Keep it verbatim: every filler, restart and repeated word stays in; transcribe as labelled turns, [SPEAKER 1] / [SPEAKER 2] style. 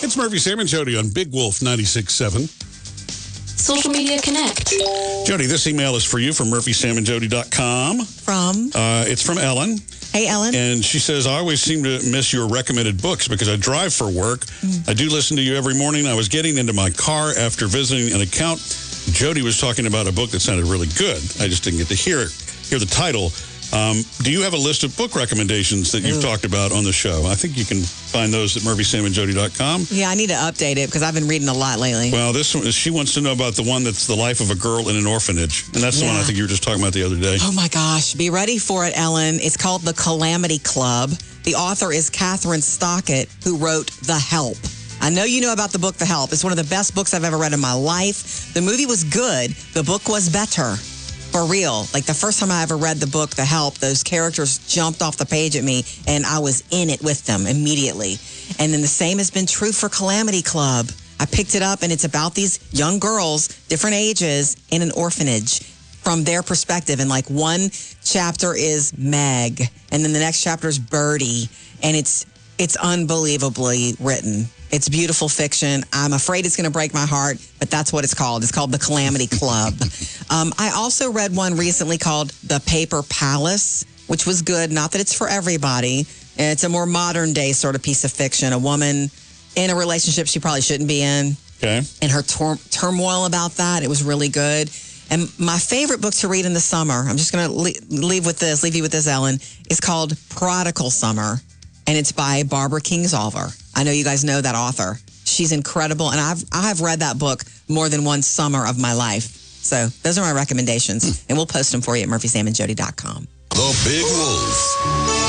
[SPEAKER 1] It's Murphy, Sam, and Jody on Big Wolf ninety-six point seven.
[SPEAKER 2] Social Media Connect.
[SPEAKER 1] Jody, this email is for you from murphy sam and jody dot com.
[SPEAKER 3] From?
[SPEAKER 1] Uh, it's from Ellen.
[SPEAKER 3] Hey, Ellen.
[SPEAKER 1] And she says, I always seem to miss your recommended books because I drive for work. Mm. I do listen to you every morning. I was getting into my car after visiting an account. Jody was talking about a book that sounded really good. I just didn't get to hear it, hear the title. Um, do you have a list of book recommendations that you've Ooh. talked about on the show? I think you can find those at murphy sam and jody dot com.
[SPEAKER 3] Yeah, I need to update it because I've been reading a lot lately.
[SPEAKER 1] Well, this one, she wants to know about the one that's the life of a girl in an orphanage. And that's the yeah. one I think you were just talking about the other day.
[SPEAKER 3] Oh, my gosh. Be ready for it, Ellen. It's called The Calamity Club. The author is Catherine Stockett, who wrote The Help. I know you know about the book The Help. It's one of the best books I've ever read in my life. The movie was good. The book was better. For real. Like the first time I ever read the book, The Help, those characters jumped off the page at me and I was in it with them immediately. And then the same has been true for Calamity Club. I picked it up and it's about these young girls, different ages, in an orphanage from their perspective. And like one chapter is Meg and then the next chapter is Birdie. And it's it's unbelievably written. It's beautiful fiction. I'm afraid it's going to break my heart, but that's what it's called. It's called The Calamity Club. um, I also read one recently called The Paper Palace, which was good. Not that it's for everybody. It's a more modern day sort of piece of fiction. A woman in a relationship she probably shouldn't be in.
[SPEAKER 1] Okay.
[SPEAKER 3] And her tor- turmoil about that. It was really good. And my favorite book to read in the summer, I'm just going to le- leave with this, leave you with this, Ellen, is called Prodigal Summer. And it's by Barbara Kingsolver. I know you guys know that author. She's incredible. And I've I've read that book more than one summer of my life. So those are my recommendations. And we'll post them for you at murphy sam and jody dot com.
[SPEAKER 4] The Big Wolf.